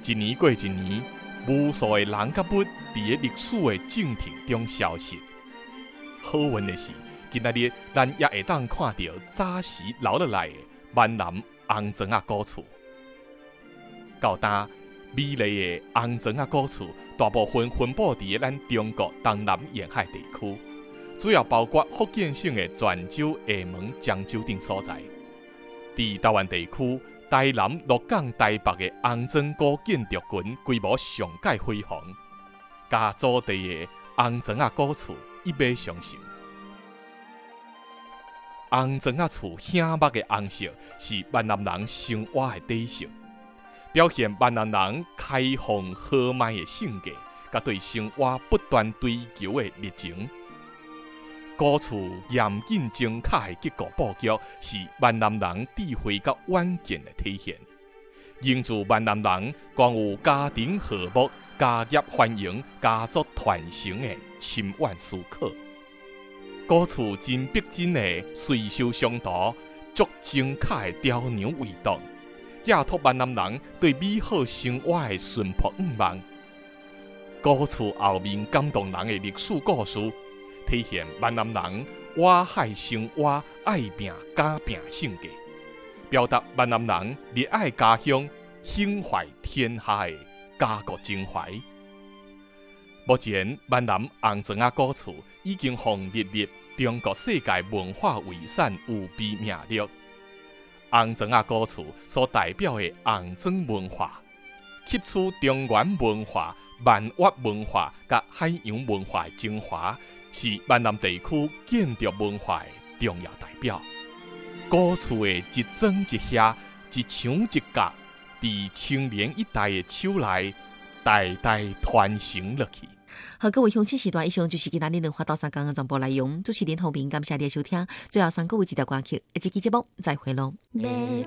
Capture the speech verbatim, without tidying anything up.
一年过一年，无数的人甲物伫历史的进程中消失。好运的是，今仔日咱也会当看到早时留落来的闽南红砖仔古厝。到今，美丽的红砖仔古厝大部分分布伫咱中国东南沿海地区，主要包括福建省的泉州、厦门、漳州等所在。伫台湾地区，台南、鹿港、台北的红砖古建筑群规模上界辉煌，甲祖地的红砖仔古厝一马相承。红砖仔厝醒目的红色是闽南人生活的底色，表现闽南人开放豪迈的性格，甲对生活不断追求的热情。古厝严谨精巧的结构布局，是闽南人智慧甲远见的体现，营造闽南人光有家庭和睦、家业繁荣、家族传承的深远思考。古厝真逼真的水修相图，足精巧的雕梁画栋，寄托闽南人对美好生活的淳朴愿望。古厝后面感动人的历史故事，体现闽南人挖海生活、爱拼敢拼性格，表达闽南人热爱家乡、胸怀天下的家国情怀。目前，闽南红砖仔古厝已经获列入中国世界文化遗产有备名录。红砖仔古厝所代表的红砖文化，吸取中原文化、闽粤文化甲海洋文化的精华，是闽南地区建筑文化的重要代表。古厝的一砖一瓦、一墙一角，伫青年一代的手内，代代传承落去。 好，各位乡亲时段，以上就是今仔日两发到三讲的全部内容。主持人洪明，感谢你的收听。最后，三各位一条歌曲，一集节目再会咯。